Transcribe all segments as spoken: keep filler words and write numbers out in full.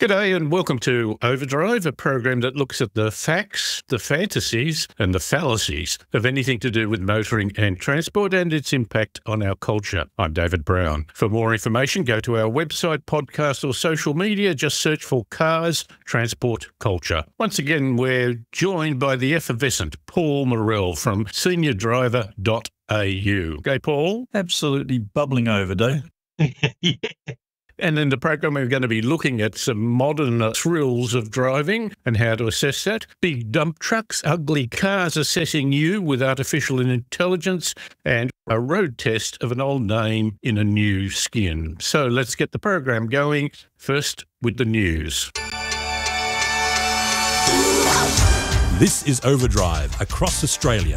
G'day and welcome to Overdrive, a program that looks at the facts, the fantasies and the fallacies of anything to do with motoring and transport and its impact on our culture. I'm David Brown. For more information, go to our website, podcast or social media. Just search for Cars, Transport, Culture. Once again, we're joined by the effervescent Paul Morrell from senior driver dot a u. Okay, Paul? Absolutely bubbling over, Dave. Yeah. And in the program, we're going to be looking at some modern thrills of driving and how to assess that. Big dump trucks, ugly cars assessing you with artificial intelligence, and a road test of an old name in a new skin. So let's get the program going. First with the news. This is Overdrive across Australia.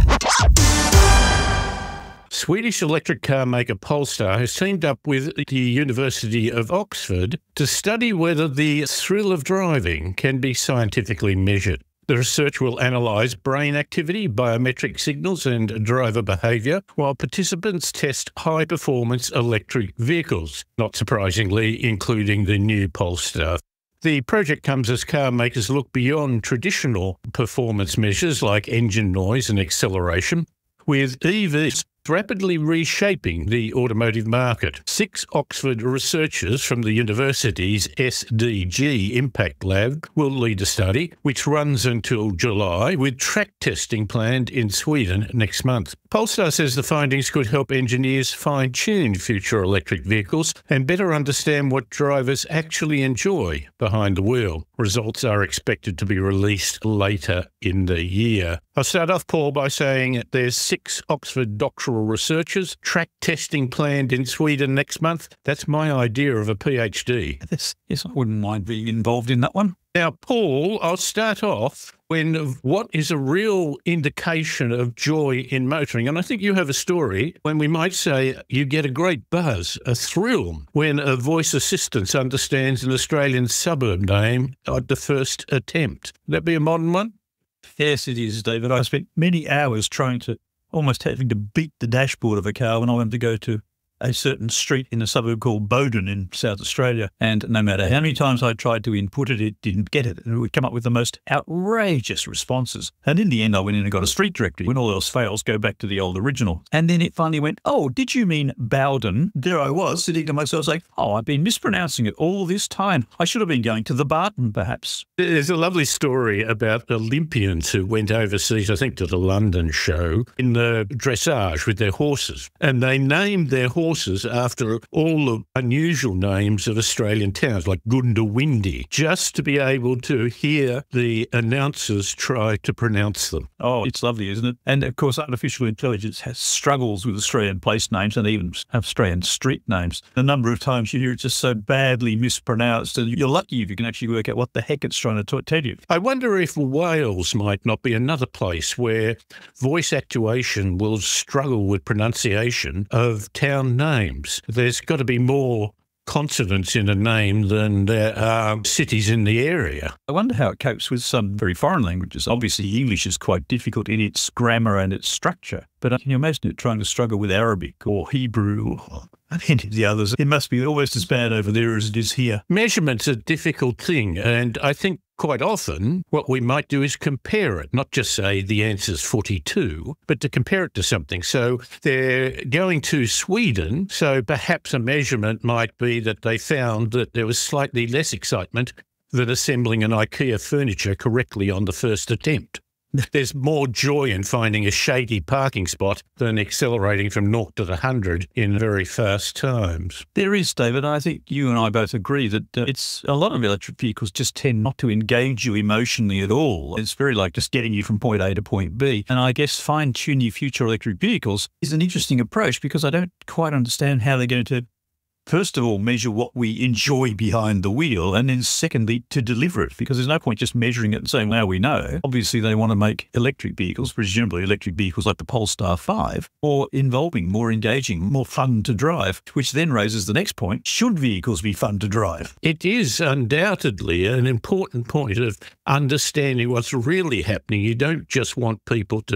Swedish electric car maker Polestar has teamed up with the University of Oxford to study whether the thrill of driving can be scientifically measured. The research will analyse brain activity, biometric signals and driver behaviour, while participants test high-performance electric vehicles, not surprisingly including the new Polestar. The project comes as car makers look beyond traditional performance measures like engine noise and acceleration, with E Vs rapidly reshaping the automotive market. Six Oxford researchers from the university's S D G Impact Lab will lead a study, which runs until July, with track testing planned in Sweden next month. Polestar says the findings could help engineers fine-tune future electric vehicles and better understand what drivers actually enjoy behind the wheel. Results are expected to be released later in the year. I'll start off, Paul, by saying there's six Oxford doctoral researchers, track testing planned in Sweden next month. That's my idea of a PhD. Yes, yes, I wouldn't mind being involved in that one. Now, Paul, I'll start off when what is a real indication of joy in motoring. And I think you have a story when we might say you get a great buzz, a thrill, when a voice assistant understands an Australian suburb name at the first attempt. Would that be a modern one? Yes, it is, David. I spent many hours trying to, almost having to beat the dashboard of a car when I wanted to go to a certain street in a suburb called Bowden in South Australia. And no matter how many times I tried to input it, it didn't get it. And it would come up with the most outrageous responses. And in the end, I went in and got a street directory. When all else fails, go back to the old original. And then it finally went, oh, did you mean Bowden? There I was, sitting to myself saying, oh, I've been mispronouncing it all this time. I should have been going to the Barton, perhaps. There's a lovely story about Olympians who went overseas, I think, to the London show, in the dressage with their horses. And they named their horses Horses after all the unusual names of Australian towns like Goondiwindi, just to be able to hear the announcers try to pronounce them. Oh, it's lovely, isn't it? And of course, artificial intelligence has struggles with Australian place names and even Australian street names. The number of times you hear it just so badly mispronounced, and you're lucky if you can actually work out what the heck it's trying to tell you. I wonder if Wales might not be another place where voice actuation will struggle with pronunciation of town names. There's got to be more consonants in a name than there are cities in the area. I wonder how it copes with some very foreign languages. Obviously, English is quite difficult in its grammar and its structure, but can you imagine it trying to struggle with Arabic or Hebrew or any of the others? It must be almost as bad over there as it is here. Measurement's a difficult thing, and I think quite often what we might do is compare it, not just say the answer's forty-two, but to compare it to something. So they're going to Sweden, so perhaps a measurement might be that they found that there was slightly less excitement than assembling an IKEA furniture correctly on the first attempt. There's more joy in finding a shady parking spot than accelerating from naught to the hundred in very fast times. There is, David. I think you and I both agree that uh, it's a lot of electric vehicles just tend not to engage you emotionally at all. It's very like just getting you from point A to point B. And I guess fine-tuning future electric vehicles is an interesting approach because I don't quite understand how they're going to, first of all, measure what we enjoy behind the wheel, and then secondly, to deliver it, because there's no point just measuring it and saying, now we know. Obviously, they want to make electric vehicles, presumably electric vehicles like the Polestar five, more involving, more engaging, more fun to drive, which then raises the next point, should vehicles be fun to drive? It is undoubtedly an important point of understanding what's really happening. You don't just want people to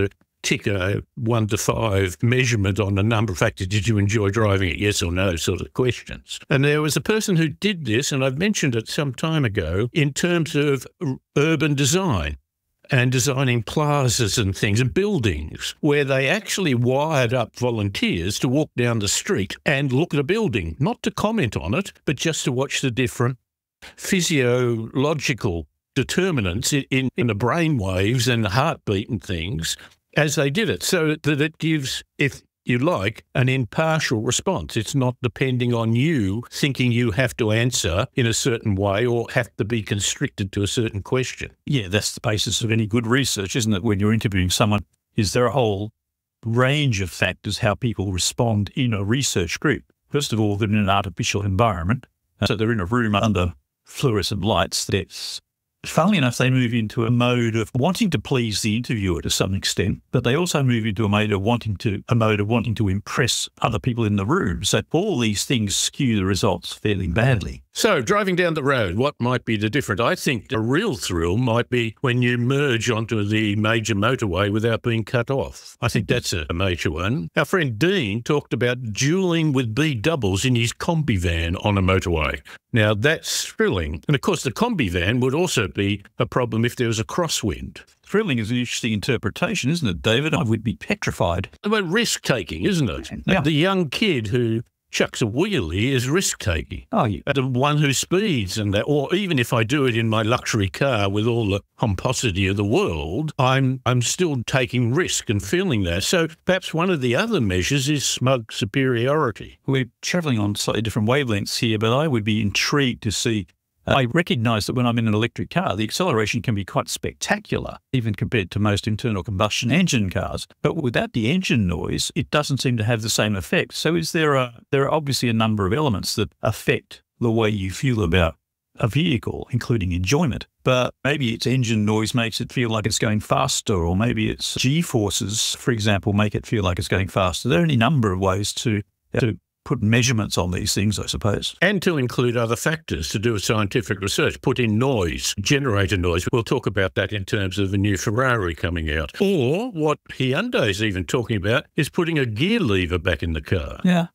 tick a one to five measurement on a number of factors. Did you enjoy driving it? Yes or no sort of questions. And there was a person who did this, and I've mentioned it some time ago, in terms of urban design and designing plazas and things and buildings, where they actually wired up volunteers to walk down the street and look at a building, not to comment on it, but just to watch the different physiological determinants in, in the brain waves and the heartbeat and things as they did it, so that it gives, if you like, an impartial response. It's not depending on you thinking you have to answer in a certain way or have to be constricted to a certain question. Yeah, that's the basis of any good research, isn't it? When you're interviewing someone, is there a whole range of factors how people respond in a research group? First of all, they're in an artificial environment. So they're in a room under fluorescent lights. That's, funnily enough, they move into a mode of wanting to please the interviewer to some extent, but they also move into a mode of wanting to a mode of wanting to impress other people in the room. So all these things skew the results fairly badly. So driving down the road, what might be the difference? I think the real thrill might be when you merge onto the major motorway without being cut off. I think that's a major one. Our friend Dean talked about duelling with B doubles in his combi van on a motorway. Now, that's thrilling. And of course, the combi van would also be a problem if there was a crosswind. Thrilling is an interesting interpretation, isn't it, David? I would be petrified. But risk-taking, isn't it? Yeah. The young kid who chucks a wheelie is risk-taking. Oh, yeah. The one who speeds and that, or even if I do it in my luxury car with all the pomposity of the world, I'm I'm still taking risk and feeling that. So perhaps one of the other measures is smug superiority. We're travelling on slightly different wavelengths here, but I would be intrigued to see. Uh, I recognise that when I'm in an electric car, the acceleration can be quite spectacular, even compared to most internal combustion engine cars. But without the engine noise, it doesn't seem to have the same effect. So is there a, there are obviously a number of elements that affect the way you feel about a vehicle, including enjoyment. But maybe its engine noise makes it feel like it's going faster, or maybe its G-forces, for example, make it feel like it's going faster. There are any number of ways to to put measurements on these things, I suppose. And to include other factors to do a scientific research, put in noise, generator noise. We'll talk about that in terms of a new Ferrari coming out. Or what Hyundai's even talking about is putting a gear lever back in the car. Yeah.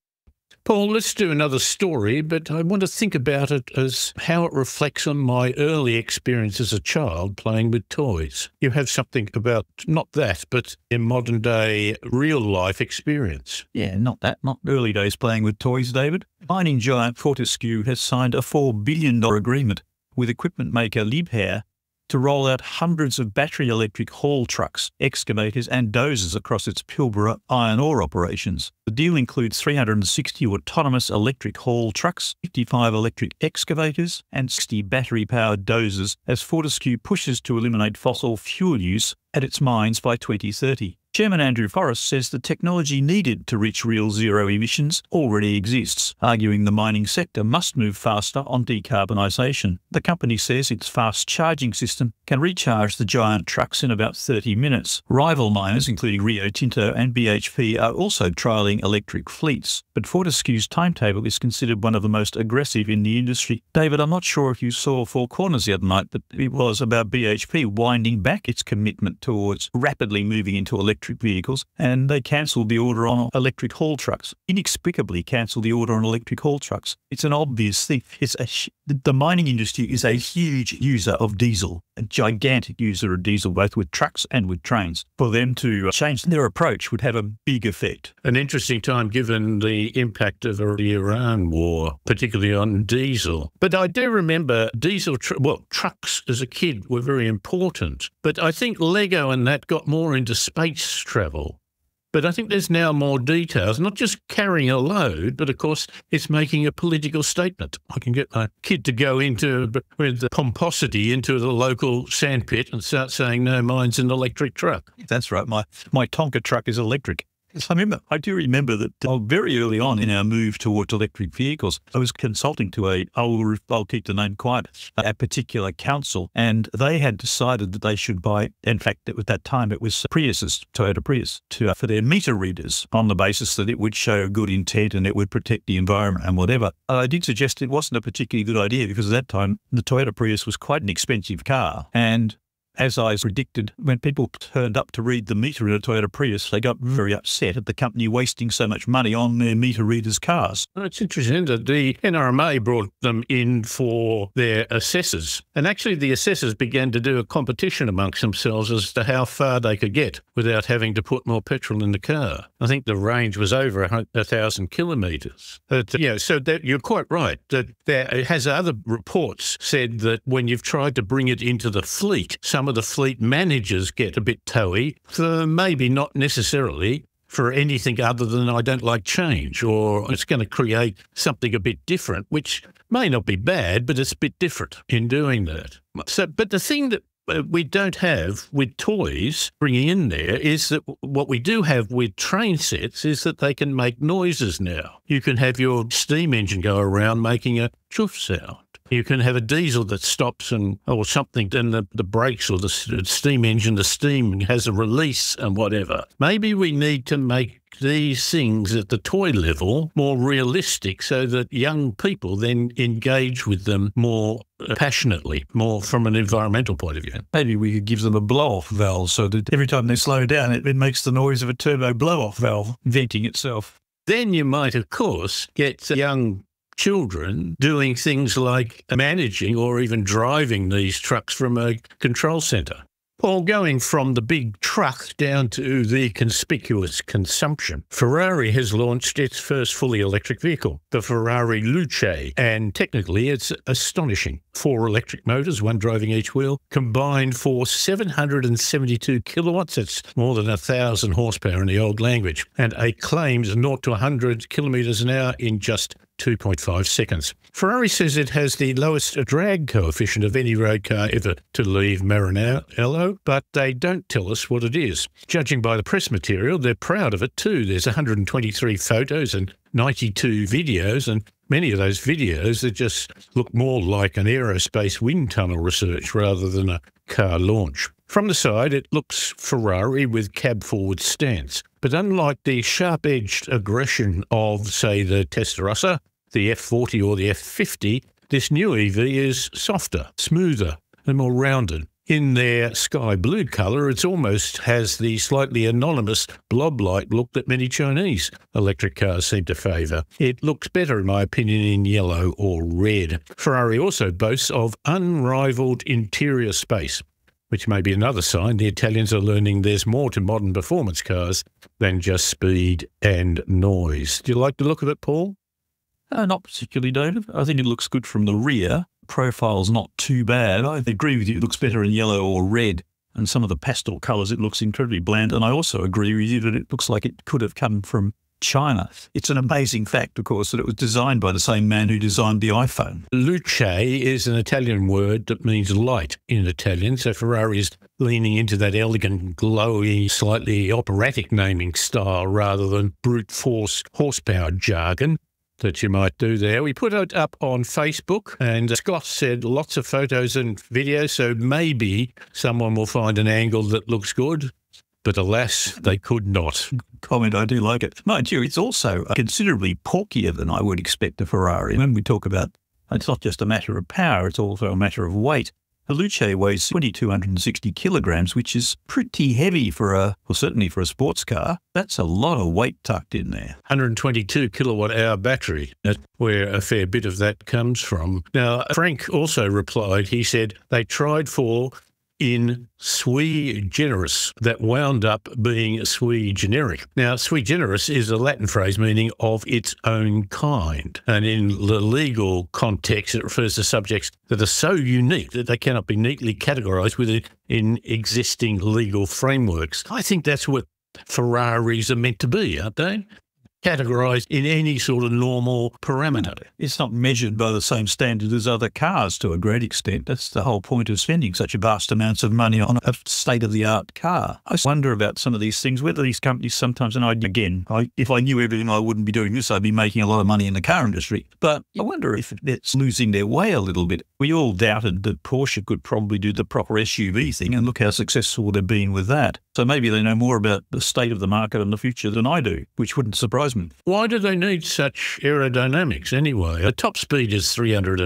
Paul, let's do another story, but I want to think about it as how it reflects on my early experience as a child playing with toys. You have something about, not that, but in modern day real life experience. Yeah, not that, not early days playing with toys, David. Mining giant Fortescue has signed a four billion dollars agreement with equipment maker Liebherr to roll out hundreds of battery electric haul trucks, excavators and dozers across its Pilbara iron ore operations. The deal includes three hundred sixty autonomous electric haul trucks, fifty-five electric excavators and sixty battery-powered dozers as Fortescue pushes to eliminate fossil fuel use at its mines by twenty thirty. Chairman Andrew Forrest says the technology needed to reach real zero emissions already exists, arguing the mining sector must move faster on decarbonisation. The company says its fast charging system can recharge the giant trucks in about thirty minutes. Rival miners, including Rio Tinto and B H P, are also trialling electric fleets, but Fortescue's timetable is considered one of the most aggressive in the industry. David, I'm not sure if you saw Four Corners the other night, but it was about B H P winding back its commitment towards rapidly moving into electric vehicles, and they cancelled the order on electric haul trucks. Inexplicably cancelled the order on electric haul trucks. It's an obvious thing. It's a sh- the mining industry is a huge user of diesel, a gigantic user of diesel, both with trucks and with trains. For them to change their approach would have a big effect. An interesting time given the impact of the Iran war, particularly on diesel. But I do remember diesel, tr- well, trucks as a kid were very important. But I think Lego and that got more into space travel. But I think there's now more details, not just carrying a load, but of course it's making a political statement. I can get my kid to go into, with the pomposity, into the local sandpit and start saying, no, mine's an electric truck. That's right. My, my Tonka truck is electric. I remember, I do remember that uh, very early on in our move towards electric vehicles, I was consulting to a, I'll, I'll keep the name quiet, a particular council, and they had decided that they should buy, in fact, at that time it was Priuses, Toyota Prius, to, uh, for their meter readers on the basis that it would show good intent and it would protect the environment and whatever. Uh, I did suggest it wasn't a particularly good idea because at that time the Toyota Prius was quite an expensive car, and As I predicted, when people turned up to read the meter in a Toyota Prius, they got very upset at the company wasting so much money on their meter readers' cars. Well, it's interesting that the N R M A brought them in for their assessors. And actually the assessors began to do a competition amongst themselves as to how far they could get without having to put more petrol in the car. I think the range was over a, a thousand kilometres. But, you know, so that you're quite right that there has other reports said that when you've tried to bring it into the fleet, some of the fleet managers get a bit toey for maybe not necessarily for anything other than I don't like change, or it's going to create something a bit different, which may not be bad, but it's a bit different in doing that. So, but the thing that we don't have with toys bringing in there is that what we do have with train sets is that they can make noises now. You can have your steam engine go around making a chuff sound. You can have a diesel that stops and or something, then the, the brakes or the steam engine, the steam has a release and whatever. Maybe we need to make these things at the toy level more realistic so that young people then engage with them more passionately, more from an environmental point of view. Maybe we could give them a blow-off valve so that every time they slow down, it, it makes the noise of a turbo blow-off valve venting itself. Then you might, of course, get young children doing things like managing or even driving these trucks from a control centre. Or going from the big truck down to the conspicuous consumption. Ferrari has launched its first fully electric vehicle, the Ferrari Luce, and technically it's astonishing. Four electric motors, one driving each wheel, combined for seven hundred seventy-two kilowatts. It's more than one thousand horsepower in the old language, and a claimed zero to one hundred kilometres an hour in just two point five seconds. Ferrari says it has the lowest drag coefficient of any road car ever to leave Maranello, but they don't tell us what it is. Judging by the press material, they're proud of it too. There's one hundred twenty-three photos and ninety-two videos, and many of those videos that just look more like an aerospace wind tunnel research rather than a car launch. From the side, it looks Ferrari with cab-forward stance. But unlike the sharp-edged aggression of, say, the Testarossa, the F forty or the F fifty, this new E V is softer, smoother and more rounded. In their sky blue colour, it almost has the slightly anonymous blob-like look that many Chinese electric cars seem to favour. It looks better, in my opinion, in yellow or red. Ferrari also boasts of unrivalled interior space, which may be another sign the Italians are learning there's more to modern performance cars than just speed and noise. Do you like the look of it, Paul? Uh, not particularly, David. I think it looks good from the rear. Profile's not too bad. I agree with you. It looks better in yellow or red. And some of the pastel colours, it looks incredibly bland. And I also agree with you that it looks like it could have come from China. It's an amazing fact, of course, that it was designed by the same man who designed the iPhone. Luce is an Italian word that means light in Italian, so Ferrari is leaning into that elegant, glowy, slightly operatic naming style rather than brute force horsepower jargon that you might do there. We put it up on Facebook, and Scott said lots of photos and videos, so maybe someone will find an angle that looks good. But alas, they could not. Comment, I do like it. Mind you, it's also considerably porkier than I would expect a Ferrari. When we talk about, it's not just a matter of power, it's also a matter of weight. The Luce weighs two thousand two hundred sixty kilograms, which is pretty heavy for a, well, certainly for a sports car. That's a lot of weight tucked in there. one hundred twenty-two kilowatt hour battery. That's where a fair bit of that comes from. Now, Frank also replied, he said they tried for in sui generis that wound up being sui generic. Now, sui generis is a Latin phrase meaning of its own kind. And in the legal context, it refers to subjects that are so unique that they cannot be neatly categorised within in existing legal frameworks. I think that's what Ferraris are meant to be, aren't they? Categorised in any sort of normal parameter. It's not measured by the same standard as other cars to a great extent. That's the whole point of spending such a vast amounts of money on a state-of-the-art car. I wonder about some of these things, whether these companies sometimes, and I, again, I, if I knew everything, I wouldn't be doing this. I'd be making a lot of money in the car industry. But I wonder if it's losing their way a little bit. We all doubted that Porsche could probably do the proper S U V thing, and look how successful they've been with that. So maybe they know more about the state of the market and the future than I do, which wouldn't surprise me. Why do they need such aerodynamics anyway? A top speed is three hundred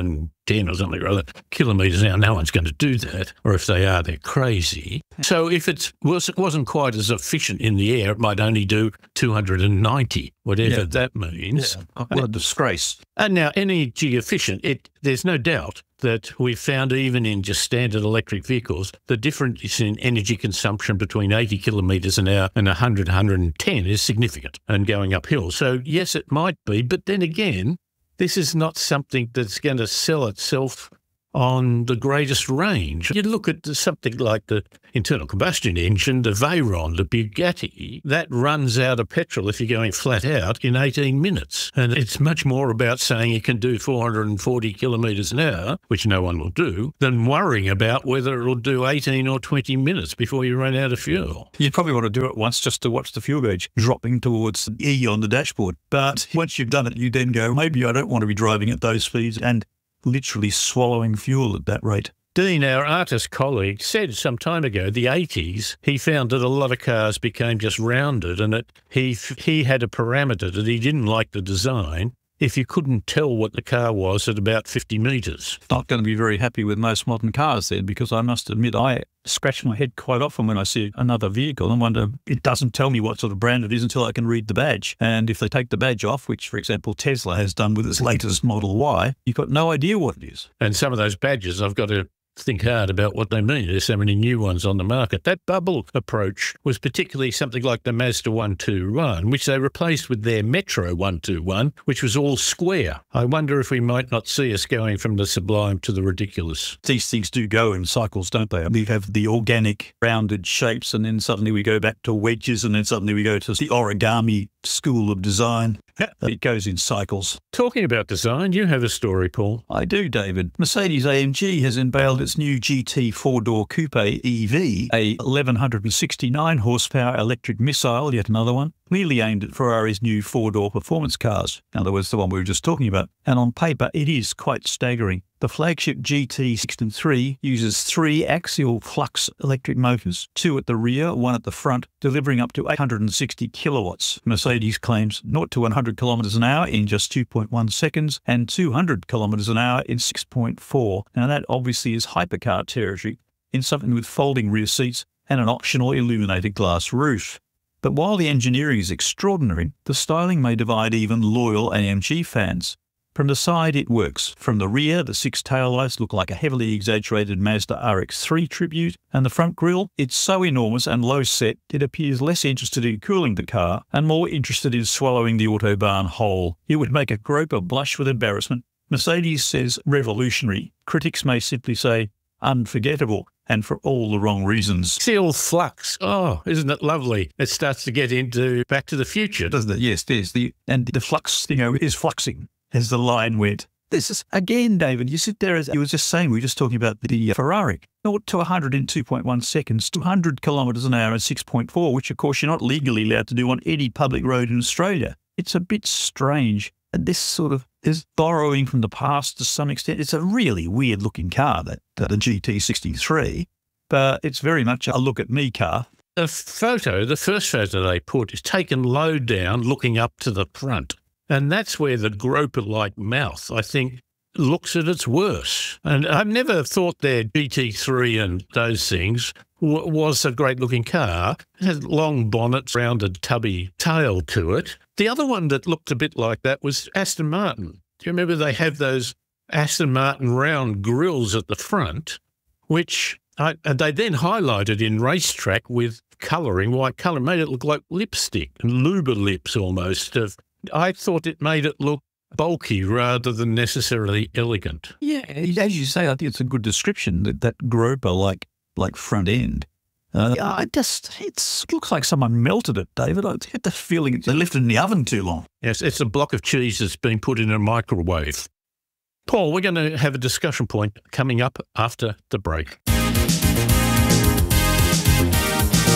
ten or something or other kilometres an hour. No one's going to do that. Or if they are, they're crazy. So if it was, it wasn't quite as efficient in the air, it might only do two hundred ninety, whatever Yeah. that means. Yeah. What a disgrace. And now energy efficient, it, there's no doubt that we've found even in just standard electric vehicles, the difference in energy consumption between eighty kilometres an hour and one hundred, one hundred ten is significant and going uphill. So yes, it might be, but then again, this is not something that's going to sell itself on the greatest range. You look at something like the internal combustion engine, the Veyron, the Bugatti, that runs out of petrol if you're going flat out in eighteen minutes. And it's much more about saying you can do four hundred forty kilometres an hour, which no one will do, than worrying about whether it'll do eighteen or twenty minutes before you run out of fuel. You'd probably want to do it once just to watch the fuel gauge dropping towards the E on the dashboard. But once you've done it, you then go, maybe I don't want to be driving at those speeds and literally swallowing fuel at that rate. Dean, our artist colleague, said some time ago, the eighties, he found that a lot of cars became just rounded and that he, he had a parameter that he didn't like the design if you couldn't tell what the car was at about fifty metres. Not going to be very happy with most modern cars then, because I must admit I scratch my head quite often when I see another vehicle and wonder, it doesn't tell me what sort of brand it is until I can read the badge. And if they take the badge off, which for example Tesla has done with its latest Model Y, you've got no idea what it is. And some of those badges, I've got to think hard about what they mean. There's so many new ones on the market. That bubble approach was particularly something like the Mazda one twenty-one, which they replaced with their Metro one twenty-one, which was all square. I wonder if we might not see us going from the sublime to the ridiculous. These things do go in cycles, don't they? We have the organic rounded shapes and then suddenly we go back to wedges and then suddenly we go to the origami school of design. It goes in cycles. Talking about design, you have a story, Paul. I do, David. Mercedes A M G has unveiled its new G T four-door coupe E V, a eleven sixty-nine horsepower electric missile, yet another one, clearly aimed at Ferrari's new four-door performance cars. In other words, the one we were just talking about. And on paper, it is quite staggering. The flagship G T six and three uses three axial flux electric motors, two at the rear, one at the front, delivering up to eight hundred sixty kilowatts. Mercedes claims zero to one hundred kilometres an hour in just two point one seconds and two hundred kilometres an hour in six point four. Now that obviously is hypercar territory in something with folding rear seats and an optional illuminated glass roof. But while the engineering is extraordinary, the styling may divide even loyal A M G fans. From the side, it works. From the rear, the six taillights look like a heavily exaggerated Mazda R X three tribute, and the front grille, it's so enormous and low set, it appears less interested in cooling the car and more interested in swallowing the Autobahn whole. It would make a groper blush with embarrassment. Mercedes says revolutionary. Critics may simply say unforgettable, and for all the wrong reasons. Seal flux. Oh, isn't it lovely? It starts to get into Back to the Future, doesn't it? Yes, there's the, and the flux, you know, is fluxing, as the line went. This is, again, David, you sit there, as you were just saying, we were just talking about the Ferrari. zero to one hundred in two point one seconds, two hundred kilometres an hour in six point four, which of course you're not legally allowed to do on any public road in Australia. It's a bit strange. And this sort of is borrowing from the past to some extent. It's a really weird looking car, that, that the G T sixty-three, but it's very much a look at me car. The photo, the first photo they put, is taken low down, looking up to the front. And that's where the groper-like mouth, I think, looks at its worst. And I've never thought their G T three and those things w- was a great-looking car. It had long bonnets, rounded, tubby tail to it. The other one that looked a bit like that was Aston Martin. Do you remember they have those Aston Martin round grills at the front, which I, and they then highlighted in racetrack with colouring, white colour, made it look like lipstick and luber lips almost. Of, I thought it made it look bulky rather than necessarily elegant. Yeah, as you say, I think it's a good description, that, that groper like like front end. Uh, I just, it looks like someone melted it, David. I get the feeling they left it in the oven too long. Yes, it's a block of cheese that's been put in a microwave. Paul, we're going to have a discussion point coming up after the break.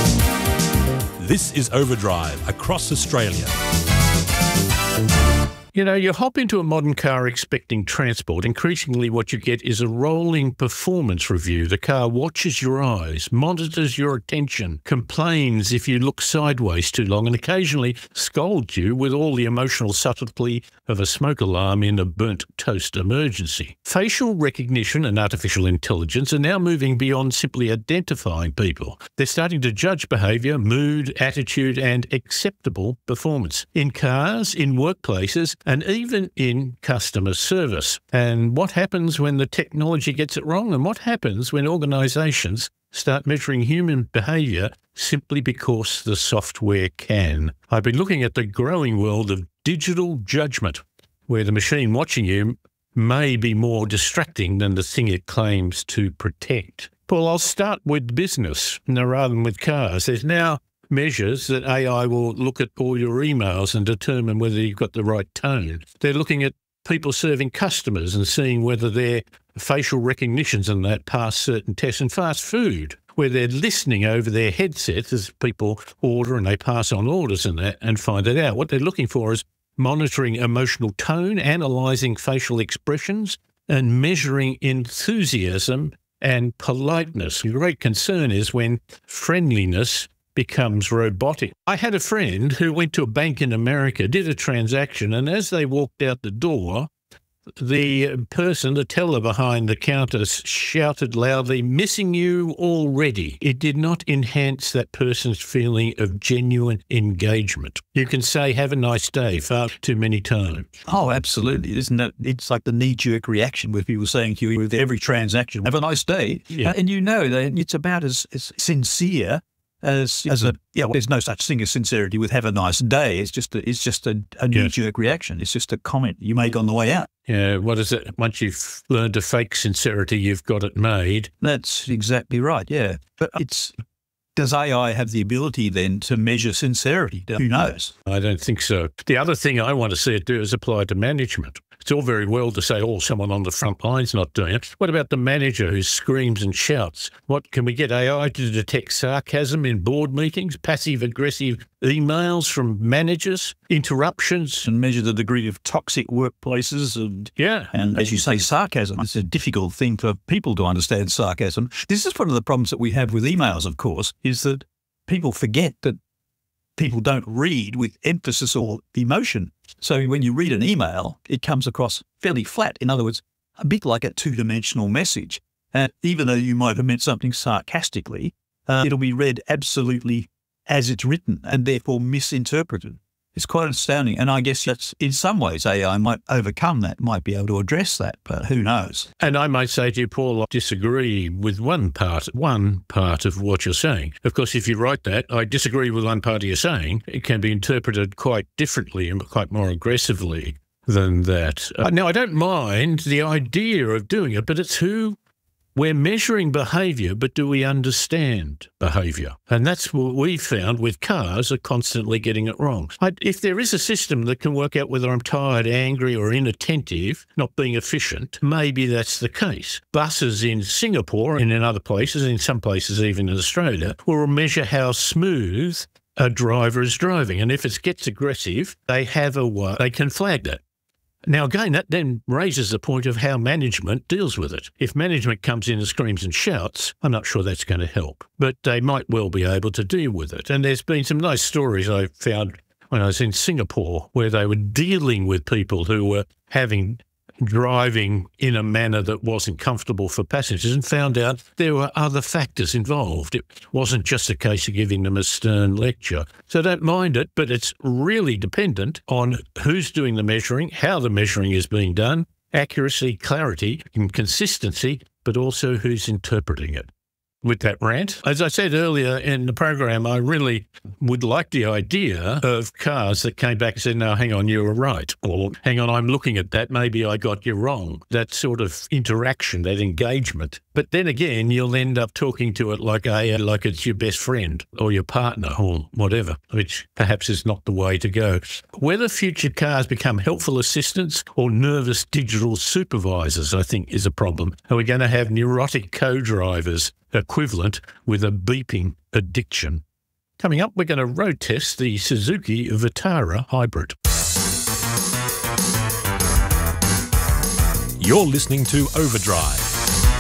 This is Overdrive across Australia. You know, you hop into a modern car expecting transport. Increasingly, what you get is a rolling performance review. The car watches your eyes, monitors your attention, complains if you look sideways too long, and occasionally scolds you with all the emotional subtlety of a smoke alarm in a burnt toast emergency. Facial recognition and artificial intelligence are now moving beyond simply identifying people. They're starting to judge behaviour, mood, attitude, and acceptable performance in cars, in workplaces, and even in customer service. And what happens when the technology gets it wrong? And what happens when organisations start measuring human behaviour simply because the software can? I've been looking at the growing world of digital judgment, where the machine watching you may be more distracting than the thing it claims to protect. Paul, I'll start with business no, rather than with cars. There's now measures that A I will look at all your emails and determine whether you've got the right tone. They're looking at people serving customers and seeing whether their facial recognitions and that pass certain tests. And fast food, where they're listening over their headsets as people order and they pass on orders and that and find it out. What they're looking for is monitoring emotional tone, analysing facial expressions, and measuring enthusiasm and politeness. The great concern is when friendliness becomes robotic. I had a friend who went to a bank in America, did a transaction, and as they walked out the door, the person, the teller behind the counter, shouted loudly, "Missing you already." It did not enhance that person's feeling of genuine engagement. You can say, "Have a nice day," far too many times. Oh, absolutely. Isn't that, it's like the knee-jerk reaction with people saying to you with every transaction, "Have a nice day." Yeah. And you know that it's about as, as sincere as, as a, yeah, well, there's no such thing as sincerity with "have a nice day." It's just a, it's just a, a knee-jerk reaction. It's just a comment you make on the way out. Yeah, what is it? Once you've learned to fake sincerity, you've got it made. That's exactly right, yeah. But it's, does A I have the ability then to measure sincerity? Who knows? I don't think so. The other thing I want to see it do is apply to management. It's all very well to say, oh, someone on the front line's not doing it. What about the manager who screams and shouts? What, can we get A I to detect sarcasm in board meetings, passive-aggressive emails from managers, interruptions? And measure the degree of toxic workplaces. And, yeah. And as you say, sarcasm. It's a difficult thing for people to understand sarcasm. This is one of the problems that we have with emails, of course, is that people forget that people don't read with emphasis or emotion. So when you read an email, it comes across fairly flat. In other words, a bit like a two-dimensional message. And even though you might have meant something sarcastically, uh, it'll be read absolutely as it's written and therefore misinterpreted. It's quite astounding. And I guess that's, in some ways, A I might overcome that, might be able to address that, but who knows? And I might say to you, Paul, I disagree with one part, one part of what you're saying. Of course, if you write that, I disagree with one part of you're saying. It can be interpreted quite differently and quite more aggressively than that. Uh, now, I don't mind the idea of doing it, but it's who. We're measuring behaviour, but do we understand behaviour? And that's what we found with cars are constantly getting it wrong. I, if there is a system that can work out whether I'm tired, angry or inattentive, not being efficient, maybe that's the case. Buses in Singapore and in other places, in some places even in Australia, will measure how smooth a driver is driving. And if it gets aggressive, they have a way, they can flag that. Now, again, that then raises the point of how management deals with it. If management comes in and screams and shouts, I'm not sure that's going to help, but they might well be able to deal with it. And there's been some nice stories I found when I was in Singapore where they were dealing with people who were having driving in a manner that wasn't comfortable for passengers and found out there were other factors involved. It wasn't just a case of giving them a stern lecture. So don't mind it, but it's really dependent on who's doing the measuring, how the measuring is being done, accuracy, clarity, and consistency, but also who's interpreting it. With that rant, as I said earlier in the program, I really would like the idea of cars that came back and said, no, hang on, you were right. Or hang on, I'm looking at that. Maybe I got you wrong. That sort of interaction, that engagement. But then again, you'll end up talking to it like a, like it's your best friend or your partner or whatever, which perhaps is not the way to go. Whether future cars become helpful assistants or nervous digital supervisors, I think, is a problem. Are we going to have neurotic co-drivers equivalent with a beeping addiction? Coming up, we're going to road test the Suzuki Vitara Hybrid. You're listening to Overdrive.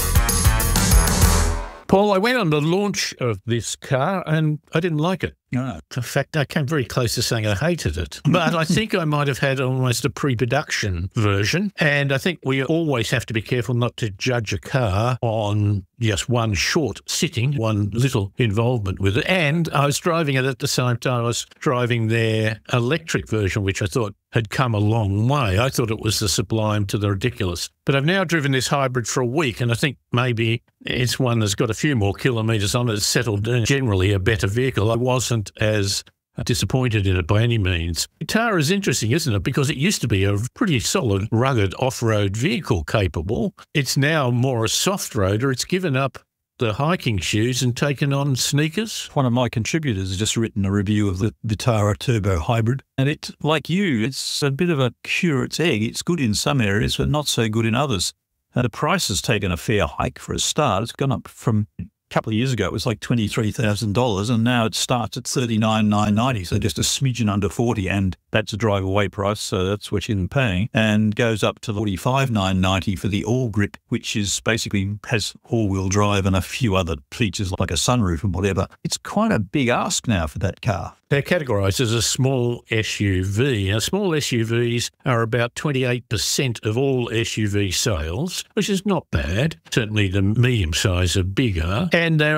Paul, I went on the launch of this car and I didn't like it. No. In fact, I came very close to saying I hated it. But I think I might have had almost a pre-production version. And I think we always have to be careful not to judge a car on just one short sitting, one little involvement with it. And I was driving it at the same time I was driving their electric version, which I thought had come a long way. I thought it was the sublime to the ridiculous. But I've now driven this hybrid for a week, and I think maybe it's one that's got a few more kilometres on it. It's settled in, generally a better vehicle. I wasn't as disappointed in it by any means. Vitara is interesting, isn't it? Because it used to be a pretty solid, rugged off-road vehicle capable. It's now more a soft roader. It's given up the hiking shoes and taken on sneakers. One of my contributors has just written a review of the Vitara Turbo Hybrid. And it, like you, it's a bit of a curate's egg. It's good in some areas, but not so good in others. And the price has taken a fair hike for a start. It's gone up from a couple of years ago, it was like twenty-three thousand dollars, and now it starts at thirty-nine thousand nine hundred ninety dollars, so just a smidgen under forty, and that's a drive-away price, so that's what you're paying, and goes up to forty-five thousand nine hundred ninety dollars for the All-Grip, which is basically has all-wheel drive and a few other features like a sunroof and whatever. It's quite a big ask now for that car. They're categorised as a small S U V. Now, small S U Vs are about twenty-eight percent of all S U V sales, which is not bad. Certainly the medium size are bigger, and they're